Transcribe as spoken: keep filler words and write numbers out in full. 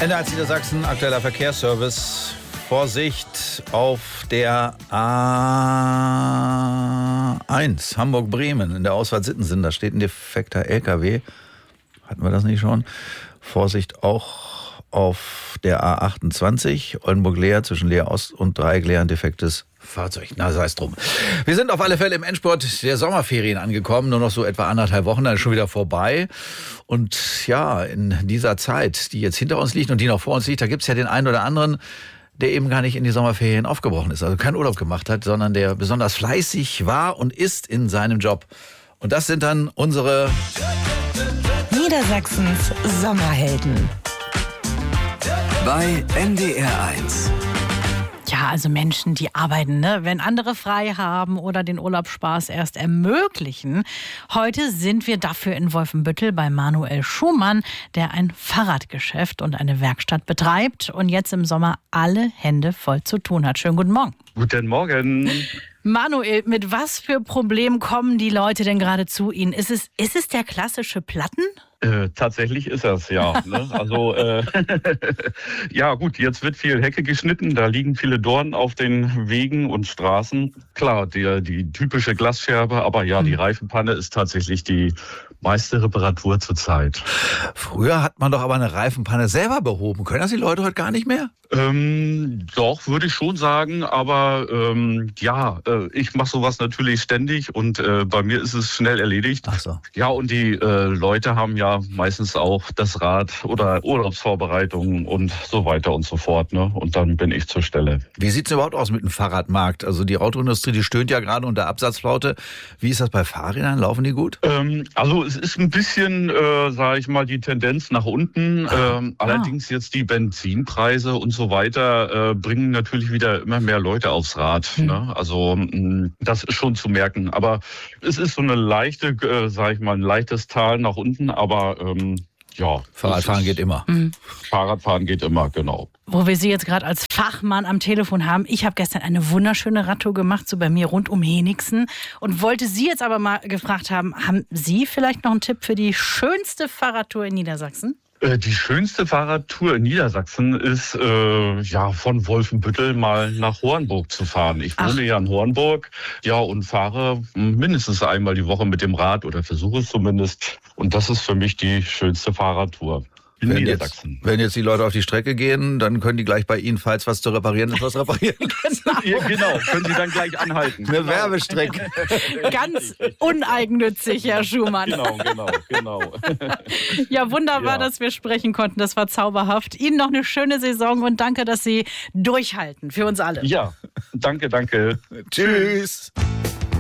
N D R Niedersachsen, aktueller Verkehrsservice. Vorsicht auf der A eins, Hamburg-Bremen, in der Ausfahrt Sittensen. Da steht ein defekter L K W. Hatten wir das nicht schon? Vorsicht auch auf der A achtundzwanzig, Oldenburg-Leer, zwischen Leer Ost und Dreieck-Leer, ein defektes Fahrzeug. Na, sei es drum. Wir sind auf alle Fälle im Endspurt der Sommerferien angekommen. Nur noch so etwa anderthalb Wochen, dann ist schon wieder vorbei. Und ja, in dieser Zeit, die jetzt hinter uns liegt und die noch vor uns liegt, da gibt es ja den einen oder anderen, der eben gar nicht in die Sommerferien aufgebrochen ist, also keinen Urlaub gemacht hat, sondern der besonders fleißig war und ist in seinem Job. Und das sind dann unsere Niedersachsens Sommerhelden bei N D R eins. Ja, also Menschen, die arbeiten, ne? Wenn andere frei haben oder den Urlaubsspaß erst ermöglichen. Heute sind wir dafür in Wolfenbüttel bei Manuel Schumann, der ein Fahrradgeschäft und eine Werkstatt betreibt und jetzt im Sommer alle Hände voll zu tun hat. Schönen guten Morgen. Guten Morgen. Manuel, mit was für Problemen kommen die Leute denn gerade zu Ihnen? Ist es, ist es der klassische Platten? Äh, tatsächlich ist das, ja. Ne? Also, äh, ja gut, jetzt wird viel Hecke geschnitten, da liegen viele Dornen auf den Wegen und Straßen. Klar, die, die typische Glasscherbe, aber ja, die Reifenpanne ist tatsächlich die meiste Reparatur zurzeit. Früher hat man doch aber eine Reifenpanne selber behoben. Können das die Leute heute gar nicht mehr? Ähm, doch, würde ich schon sagen, aber ähm, ja, äh, ich mache sowas natürlich ständig und äh, bei mir ist es schnell erledigt. Ach so. Ja, und die äh, Leute haben ja meistens auch das Rad oder Urlaubsvorbereitungen und so weiter und so fort, ne? Und dann bin ich zur Stelle. Wie sieht es überhaupt aus mit dem Fahrradmarkt? Also die Autoindustrie, die stöhnt ja gerade unter Absatzflaute. Wie ist das bei Fahrrädern? Laufen die gut? Ähm, also es ist ein bisschen, äh, sage ich mal, die Tendenz nach unten. Ähm, Ah. Allerdings jetzt die Benzinpreise und so weiter äh, bringen natürlich wieder immer mehr Leute aufs Rad. Hm. Ne? Also mh, das ist schon zu merken. Aber es ist so eine leichte, äh, sage ich mal, ein leichtes Tal nach unten. Aber ähm, ja, Fahrradfahren geht immer. Mhm. Fahrradfahren geht immer, genau. Wo wir Sie jetzt gerade als Fachmann am Telefon haben. Ich habe gestern eine wunderschöne Radtour gemacht, so bei mir rund um Henigsen. Und wollte Sie jetzt aber mal gefragt haben, haben Sie vielleicht noch einen Tipp für die schönste Fahrradtour in Niedersachsen? Die schönste Fahrradtour in Niedersachsen ist, äh, ja, von Wolfenbüttel mal nach Hornburg zu fahren. Ich wohne Ach. ja in Hornburg, ja, und fahre mindestens einmal die Woche mit dem Rad oder versuche es zumindest. Und das ist für mich die schönste Fahrradtour in Wenn jetzt, Niedersachsen. wenn jetzt die Leute auf die Strecke gehen, dann können die gleich bei Ihnen, falls was zu reparieren ist, was reparieren können. Ja, genau, können Sie dann gleich anhalten. Eine Werbestrecke. Ganz uneigennützig, Herr Schumann. Genau, genau, genau. Ja, wunderbar, Ja. dass wir sprechen konnten. Das war zauberhaft. Ihnen noch eine schöne Saison und danke, dass Sie durchhalten für uns alle. Ja, danke, danke. Tschüss.